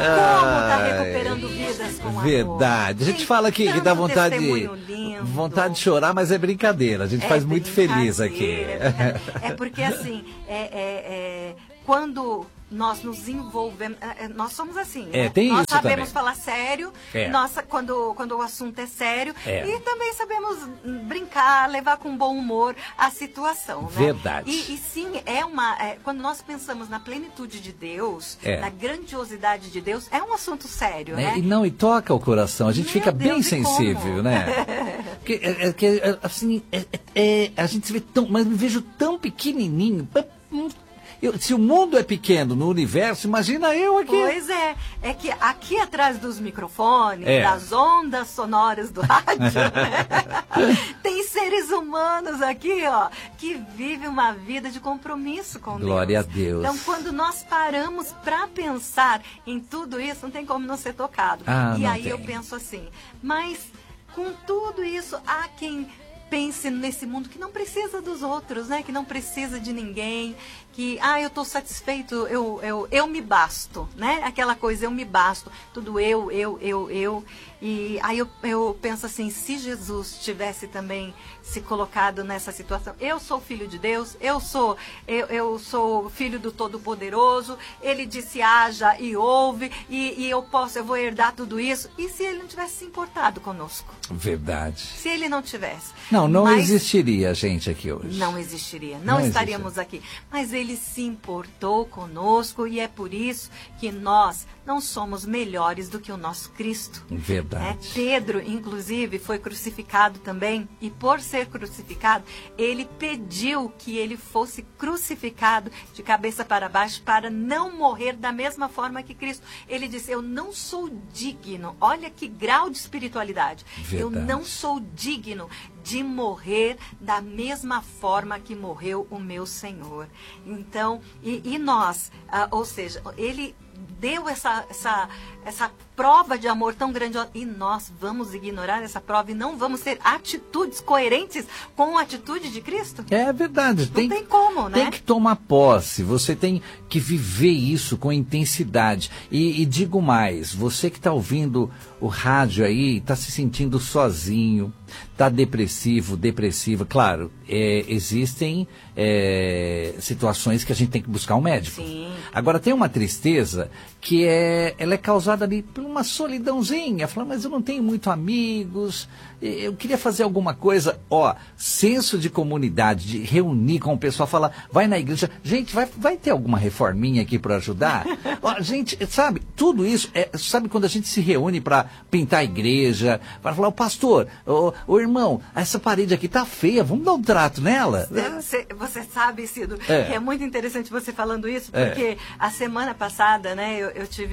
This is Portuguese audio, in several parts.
Como tá recuperando vidas com amor. Verdade. A gente fala que dá vontade de chorar, mas é brincadeira. A gente faz muito feliz aqui. É porque assim, quando nós nos envolvemos, nós somos assim, né? Tem nós isso sabemos também. Falar sério, quando o assunto é sério, e também sabemos brincar, levar com bom humor a situação, né? Verdade. E sim, quando nós pensamos na plenitude de Deus, na grandiosidade de Deus, é um assunto sério, né? E toca o coração, a gente fica bem sensível, né? Porque, assim, a gente se vê mas me vejo tão pequenininho. Se o mundo é pequeno no universo, imagina eu aqui. Pois é que aqui atrás dos microfones, das ondas sonoras do rádio, tem seres humanos aqui, ó, que vivem uma vida de compromisso com Deus. Glória a Deus. Então, quando nós paramos para pensar em tudo isso, não tem como não ser tocado. E aí eu penso assim, mas com tudo isso, há quem pense nesse mundo que não precisa dos outros, né? Que não precisa de ninguém, que, eu estou satisfeito, eu me basto, né? Aquela coisa, eu me basto, tudo eu. E aí eu penso assim, se Jesus tivesse também se colocado nessa situação, eu sou filho de Deus, eu sou filho do Todo-Poderoso, ele disse haja e ouve, e eu vou herdar tudo isso, e se ele não tivesse se importado conosco? Verdade. Se ele não tivesse. Não existiria a gente aqui hoje. Não existiria, não estaríamos aqui. Mas ele se importou conosco, e é por isso que nós não somos melhores do que o nosso Cristo. Verdade. Pedro, inclusive, foi crucificado também, e por ser crucificado, ele pediu que ele fosse crucificado de cabeça para baixo para não morrer da mesma forma que Cristo. Ele disse, eu não sou digno, olha que grau de espiritualidade, Verdade. eu não sou digno de morrer da mesma forma que morreu o meu Senhor. Então, e nós, ou seja, ele deu essa prova de amor tão grandiosa, e nós vamos ignorar essa prova e não vamos ter atitudes coerentes com a atitude de Cristo? É verdade. Não tem como, né? Tem que tomar posse, você tem que viver isso com intensidade. E digo mais, você que está ouvindo o rádio aí, está se sentindo sozinho, está depressiva, claro, existem situações que a gente tem que buscar um médico. Sim. Agora, tem uma tristeza que ela é causada ali por uma solidãozinha, falando, mas eu não tenho muito amigos, eu queria fazer alguma coisa, senso de comunidade, de reunir com o pessoal, falar, vai na igreja, gente, vai ter alguma reforminha aqui para ajudar? Gente, sabe, tudo isso, sabe quando a gente se reúne para pintar a igreja, para falar, pastor, irmão, essa parede aqui tá feia, vamos dar um trato nela? Você sabe, Cido, que é muito interessante você falando isso, porque a semana passada, né, eu tive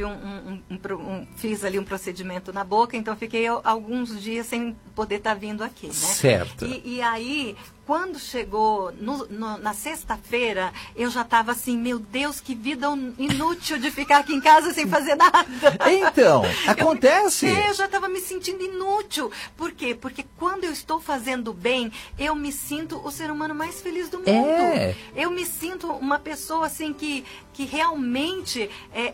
fiz ali um procedimento na boca, então fiquei alguns dias sem poder estar vindo aqui, né? Certo. E aí, quando chegou na sexta-feira, eu já estava assim, meu Deus, que vida inútil de ficar aqui em casa sem fazer nada. Então, acontece. Eu já estava me sentindo inútil. Por quê? Porque quando eu estou fazendo bem, eu me sinto o ser humano mais feliz do mundo. Eu me sinto uma pessoa assim que realmente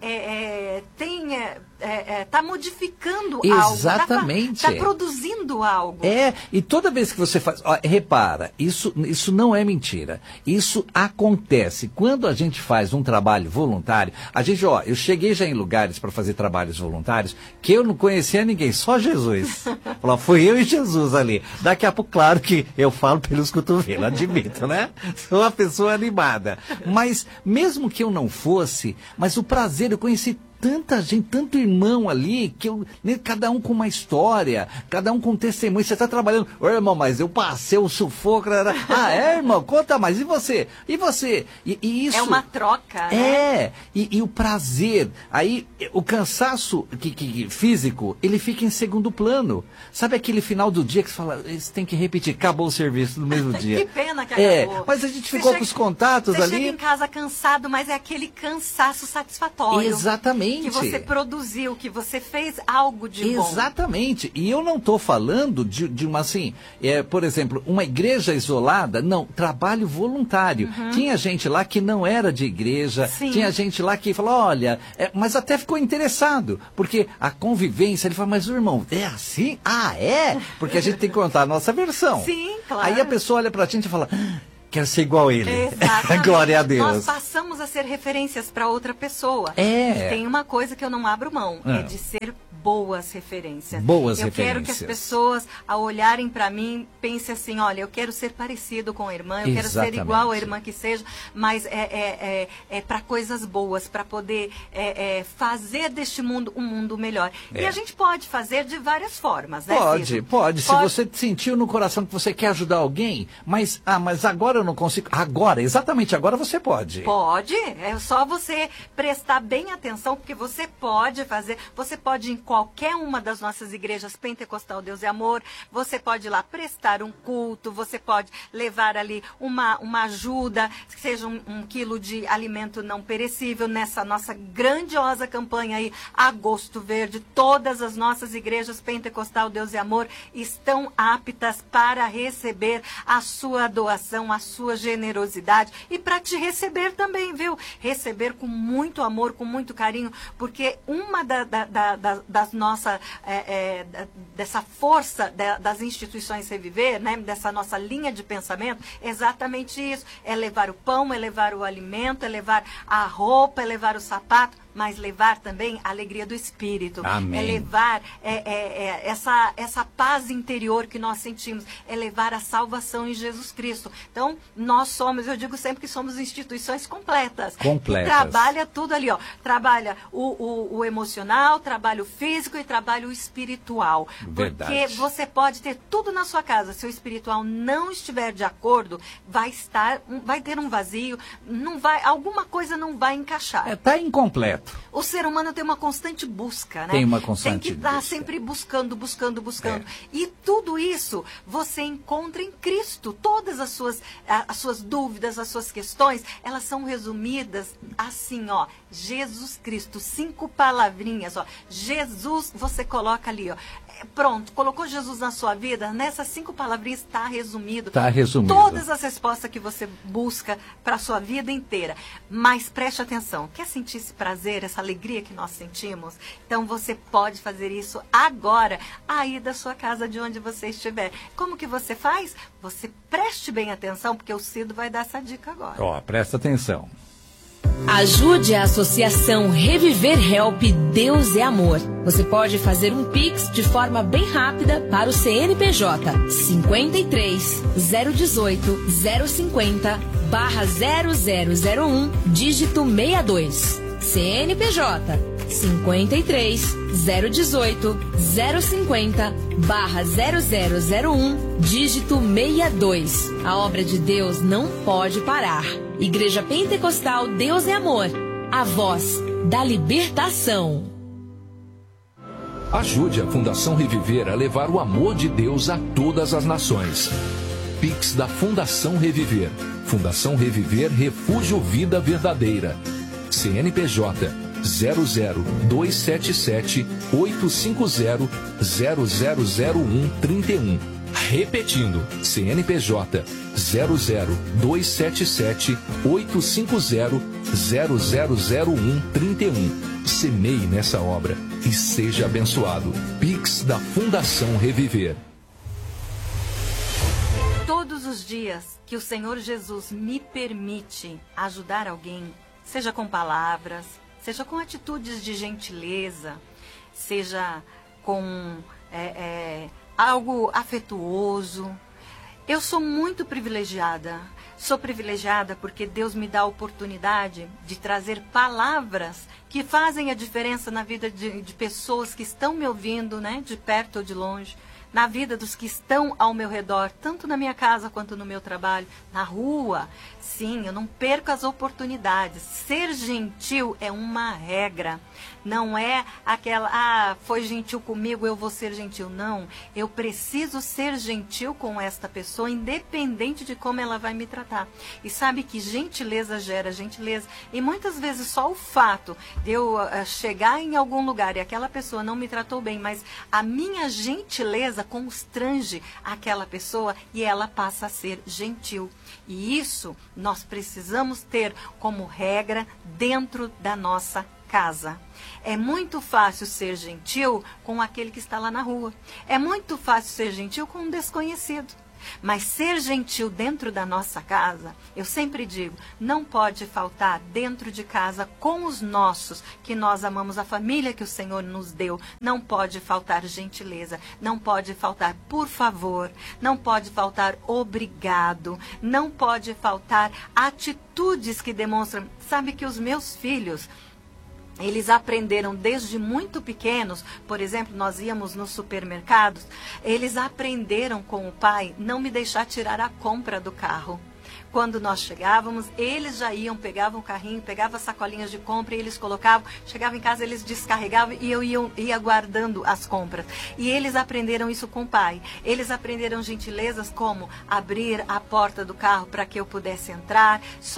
está modificando algo. Exatamente. Está produzindo algo. E toda vez que você faz... repara, isso não é mentira. Isso acontece. Quando a gente faz um trabalho voluntário, eu cheguei já em lugares para fazer trabalhos voluntários que eu não conhecia ninguém, só Jesus. Fui eu e Jesus ali. Daqui a pouco, claro que eu falo pelos cotovelos, admito, né? Sou uma pessoa animada. Mas mesmo que eu não fosse, mas o prazer, eu conheci tanta gente, tanto irmão ali, cada um com uma história, cada um com um testemunho. Você está trabalhando, irmão, mas eu passei o sufoco. Irmão, conta mais. E você? E você? E isso... É uma troca, né? E o prazer. Aí, o cansaço físico, ele fica em segundo plano. Sabe aquele final do dia que você fala, você tem que repetir, acabou o serviço no mesmo dia. Que pena que acabou. Mas a gente ficou com os contatos ali. Você chega em casa cansado, mas é aquele cansaço satisfatório. Exatamente. Exatamente. Que você produziu, que você fez algo de bom. Exatamente. E eu não estou falando de uma, assim, por exemplo, uma igreja isolada. Não, trabalho voluntário. Tinha gente lá que não era de igreja. Sim. Tinha gente lá que falou, olha, mas até ficou interessado. Porque a convivência, ele fala, mas o irmão, é assim? Ah, é? Porque a gente tem que contar a nossa versão. Sim, claro. Aí a pessoa olha pra gente e fala, quero ser igual a ele. Exatamente. Glória a Deus. Nós passamos a ser referências para outra pessoa. É. E tem uma coisa que eu não abro mão, é de ser boas referências. Boas eu referências. quero que as pessoas, ao olharem para mim, pensem assim, olha, eu quero ser parecido com a irmã, eu quero ser igual à irmã que seja, mas é para coisas boas, para poder fazer deste mundo um mundo melhor. E a gente pode fazer de várias formas, né, Cid? Pode. Se você sentiu no coração que você quer ajudar alguém, mas agora eu não consigo. Exatamente agora você pode. Pode, é só você prestar bem atenção, porque você pode fazer, você pode em qualquer uma das nossas igrejas Pentecostal Deus é Amor, você pode ir lá prestar um culto, você pode levar ali uma ajuda, que seja um quilo de alimento não perecível, nessa nossa grandiosa campanha aí, Agosto Verde. Todas as nossas igrejas Pentecostal Deus é Amor estão aptas para receber a sua doação, a sua generosidade e para te receber também, viu? Receber com muito amor, com muito carinho, porque uma das nossas, dessa força das instituições Reviver, né? Dessa nossa linha de pensamento, é exatamente isso. É levar o pão, é levar o alimento, é levar a roupa, é levar o sapato, mas levar também a alegria do Espírito. Amém. É levar essa paz interior que nós sentimos. É levar a salvação em Jesus Cristo. Então, nós somos, eu digo sempre que somos instituições completas. Completas. Que trabalha tudo ali, ó. Trabalha o emocional, trabalha o físico e trabalha o espiritual. Verdade. Porque você pode ter tudo na sua casa. Se o espiritual não estiver de acordo, vai ter um vazio, alguma coisa não vai encaixar. Está incompleto. O ser humano tem uma constante busca, né? Tem uma constante Tem que estar busca. sempre buscando. E tudo isso você encontra em Cristo. Todas as suas dúvidas, as suas questões, elas são resumidas assim, ó. Jesus Cristo, 5 palavrinhas, ó. Jesus, você coloca ali, ó. Pronto, colocou Jesus na sua vida, nessas 5 palavrinhas está resumido. Está resumido. Todas as respostas que você busca para a sua vida inteira. Mas preste atenção, quer sentir esse prazer, essa alegria que nós sentimos? Então você pode fazer isso agora, aí da sua casa, de onde você estiver. Como que você faz? Você preste bem atenção, porque o Cido vai dar essa dica agora. Ó, presta atenção. Ajude a Associação Reviver Help Deus é Amor. Você pode fazer um Pix de forma bem rápida para o CNPJ 53 018 050 /0001 dígito 62. CNPJ 53 018 050 /0001 dígito 62. A obra de Deus não pode parar. Igreja Pentecostal Deus é Amor, a voz da libertação. Ajude a Fundação Reviver a levar o amor de Deus a todas as nações. Pix da Fundação Reviver. Fundação Reviver Refúgio Vida Verdadeira. CNPJ 00277 850 000131. Repetindo, CNPJ 00277 850 000131. Semeie nessa obra e seja abençoado. Pix da Fundação Reviver. Todos os dias que o Senhor Jesus me permite ajudar alguém, seja com palavras, seja com atitudes de gentileza, seja com algo afetuoso. Eu sou muito privilegiada. Sou privilegiada porque Deus me dá a oportunidade de trazer palavras que fazem a diferença na vida de pessoas que estão me ouvindo, né, de perto ou de longe. na vida dos que estão ao meu redor, tanto na minha casa quanto no meu trabalho, na rua. Sim, eu não perco as oportunidades. Ser gentil é uma regra. Não é aquela, foi gentil comigo, eu vou ser gentil. Não, eu preciso ser gentil com esta pessoa, independente de como ela vai me tratar. E sabe que gentileza gera gentileza. E muitas vezes só o fato de eu chegar em algum lugar e aquela pessoa não me tratou bem, mas a minha gentileza constrange aquela pessoa e ela passa a ser gentil. E isso nós precisamos ter como regra dentro da nossa casa. É muito fácil ser gentil com aquele que está lá na rua. É muito fácil ser gentil com um desconhecido. Mas ser gentil dentro da nossa casa, eu sempre digo, não pode faltar dentro de casa com os nossos, que nós amamos, a família que o Senhor nos deu. Não pode faltar gentileza, não pode faltar por favor, não pode faltar obrigado, não pode faltar atitudes que demonstram. Sabe que os meus filhos, eles aprenderam desde muito pequenos, por exemplo, nós íamos nos supermercados, eles aprenderam com o pai não me deixar tirar a compra do carro. Quando nós chegávamos, eles já iam, pegavam o carrinho, pegavam as sacolinhas de compra e eles colocavam, chegavam em casa, eles descarregavam e eu ia guardando as compras. E eles aprenderam isso com o pai. Eles aprenderam gentilezas como abrir a porta do carro para que eu pudesse entrar,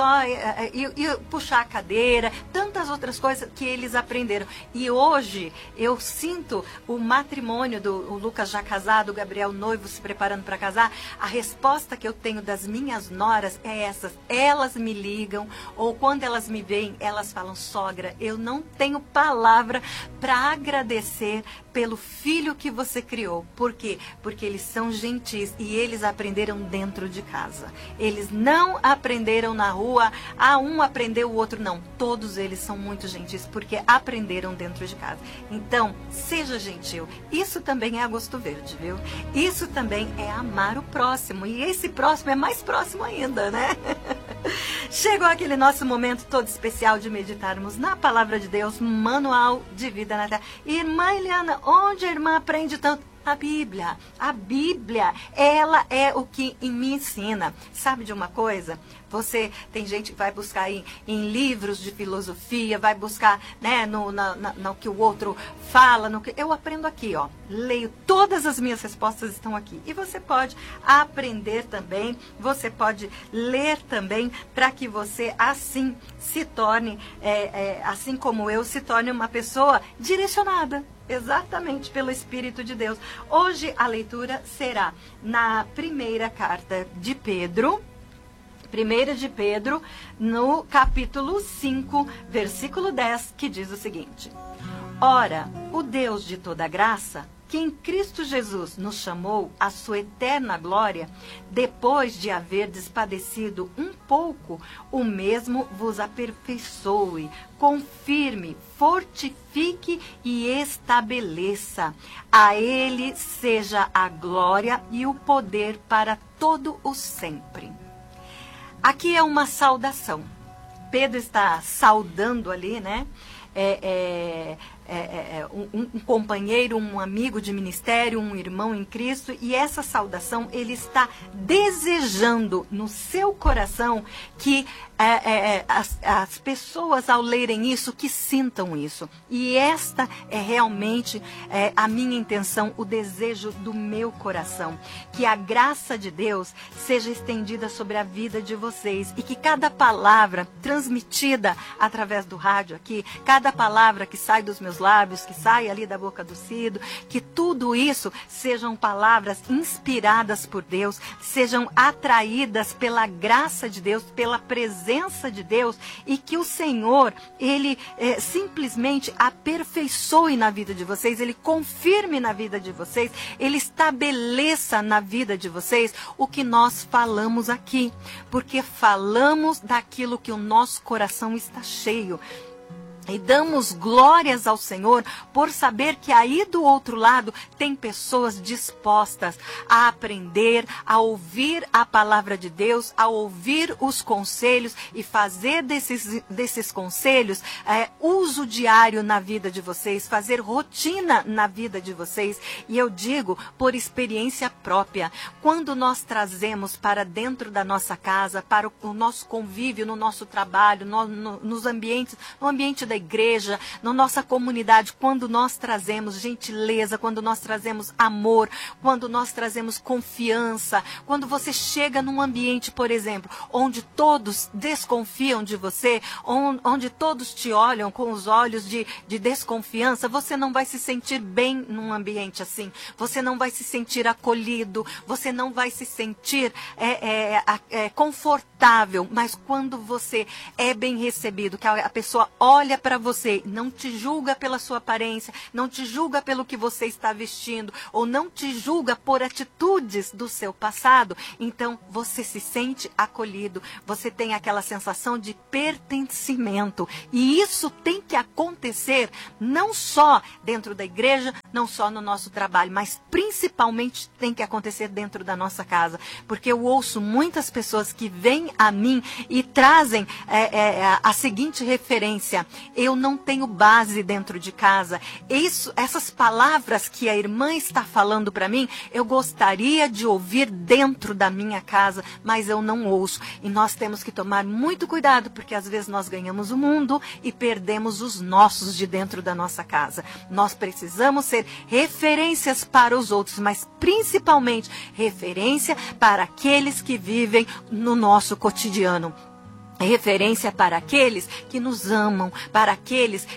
e puxar a cadeira, tantas outras coisas que eles aprenderam. E hoje eu sinto o matrimônio o Lucas já casado, o Gabriel noivo se preparando para casar, a resposta que eu tenho das minhas noras é essas. Elas me ligam, ou quando elas me veem, elas falam: sogra, eu não tenho palavra para agradecer pelo filho que você criou. Por quê? Porque eles são gentis e eles aprenderam dentro de casa. Eles não aprenderam na rua, um aprendeu, o outro não. Todos eles são muito gentis porque aprenderam dentro de casa. Então, seja gentil. Isso também é agosto verde, viu? Isso também é amar o próximo. E esse próximo é mais próximo ainda, né? Chegou aquele nosso momento todo especial de meditarmos na Palavra de Deus, Manual de Vida na Terra. Irmã Eliana, onde a irmã aprende tanto? A Bíblia, ela é o que me ensina. Sabe de uma coisa? Tem gente que vai buscar em livros de filosofia, vai buscar, né, no que o outro fala. Eu aprendo aqui, ó. Leio, todas as minhas respostas estão aqui. E você pode aprender também, você pode ler também, para que você assim se torne, assim como eu, se torne uma pessoa direcionada. Exatamente pelo Espírito de Deus. Hoje a leitura será na primeira carta de Pedro, 1 de Pedro, no capítulo 5, versículo 10, que diz o seguinte: Ora, o Deus de toda graça, que em Cristo Jesus nos chamou à sua eterna glória, depois de haverdes padecido um pouco, o mesmo vos aperfeiçoe, confirme, fortifique e estabeleça. A Ele seja a glória e o poder para todo o sempre. Aqui é uma saudação. Pedro está saudando ali, né? Um companheiro, um amigo de ministério, um irmão em Cristo, e essa saudação ele está desejando no seu coração que as pessoas, ao lerem isso, que sintam isso. E esta é realmente a minha intenção, o desejo do meu coração, que a graça de Deus seja estendida sobre a vida de vocês e que cada palavra transmitida através do rádio aqui, cada palavra que sai dos meus lábios, que sai ali da boca do Cido, que tudo isso sejam palavras inspiradas por Deus, sejam atraídas pela graça de Deus, pela presença de Deus, e que o Senhor, Ele simplesmente aperfeiçoe na vida de vocês, Ele confirme na vida de vocês, Ele estabeleça na vida de vocês o que nós falamos aqui, porque falamos daquilo que o nosso coração está cheio. E damos glórias ao Senhor por saber que aí do outro lado tem pessoas dispostas a aprender, a ouvir a palavra de Deus, a ouvir os conselhos e fazer desses conselhos uso diário na vida de vocês, fazer rotina na vida de vocês. E eu digo por experiência própria, quando nós trazemos para dentro da nossa casa, para o nosso convívio, no nosso trabalho, nos ambientes, no ambiente da igreja, na nossa comunidade, quando nós trazemos gentileza, quando nós trazemos amor, quando nós trazemos confiança, quando você chega num ambiente, por exemplo, onde todos desconfiam de você, onde todos te olham com os olhos de desconfiança, você não vai se sentir bem num ambiente assim, você não vai se sentir acolhido, você não vai se sentir confortável. Mas quando você é bem recebido, que a pessoa olha para você, não te julga pela sua aparência, não te julga pelo que você está vestindo, ou não te julga por atitudes do seu passado, então você se sente acolhido, você tem aquela sensação de pertencimento. E isso tem que acontecer não só dentro da igreja, não só no nosso trabalho, mas principalmente tem que acontecer dentro da nossa casa. Porque eu ouço muitas pessoas que vêm a mim e trazem a seguinte referência: eu não tenho base dentro de casa. Essas palavras que a irmã está falando para mim, eu gostaria de ouvir dentro da minha casa, mas eu não ouço. E nós temos que tomar muito cuidado, porque às vezes nós ganhamos o mundo e perdemos os nossos de dentro da nossa casa. Nós precisamos ser referências para os outros, mas principalmente referência para aqueles que vivem no nosso cotidiano. Referência para aqueles que nos amam, para aqueles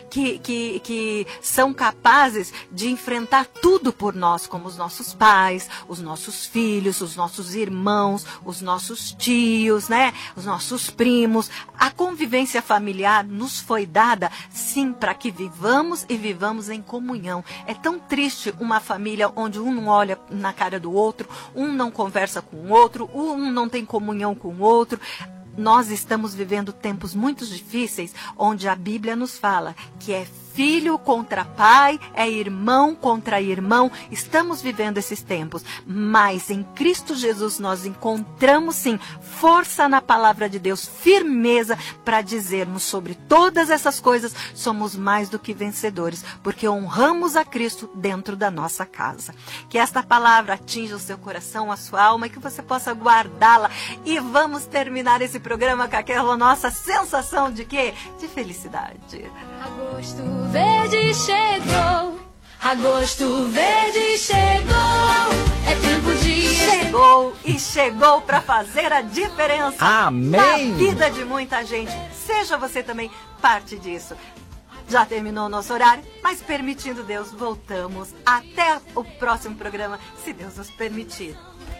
que são capazes de enfrentar tudo por nós, como os nossos pais, os nossos filhos, os nossos irmãos, os nossos tios, né? Os nossos primos. A convivência familiar nos foi dada, sim, para que vivamos e vivamos em comunhão. É tão triste uma família onde um não olha na cara do outro, um não conversa com o outro, um não tem comunhão com o outro. Nós estamos vivendo tempos muito difíceis, onde a Bíblia nos fala que é filho contra pai, é irmão contra irmão. Estamos vivendo esses tempos, mas em Cristo Jesus nós encontramos sim força na palavra de Deus, firmeza para dizermos sobre todas essas coisas, somos mais do que vencedores, porque honramos a Cristo dentro da nossa casa. Que esta palavra atinja o seu coração, a sua alma, e que você possa guardá-la. E vamos terminar esse programa com aquela nossa sensação de quê? De felicidade. Agosto verde chegou, agosto verde chegou, é tempo de... Chegou e chegou para fazer a diferença. Amém. Na vida de muita gente. Seja você também parte disso. Já terminou o nosso horário, mas permitindo Deus, voltamos até o próximo programa, se Deus nos permitir.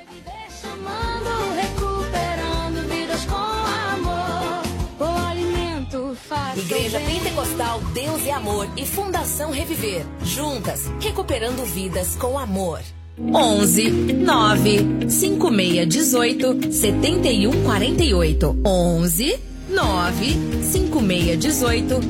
Chamando, recuperando vidas com amor, o alimento fácil. Igreja Pentecostal Deus é Amor e Fundação Reviver, juntas, recuperando vidas com amor. 11 9 5618 7148. 11 9 5618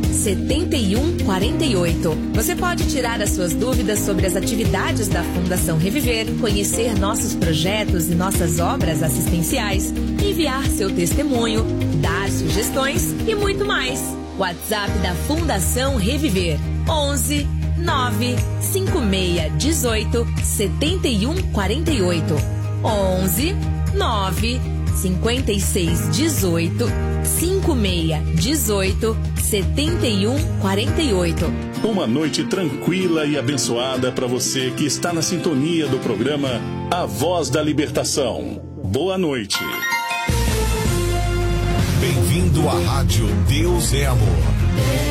7148. Você pode tirar as suas dúvidas sobre as atividades da Fundação Reviver, conhecer nossos projetos e nossas obras assistenciais, enviar seu testemunho, dar sugestões e muito mais. WhatsApp da Fundação Reviver: 11 9 5618 7148. 11 9 5618 5618 7148. Uma noite tranquila e abençoada para você que está na sintonia do programa A Voz da Libertação. Boa noite. Bem-vindo à Rádio Deus é Amor.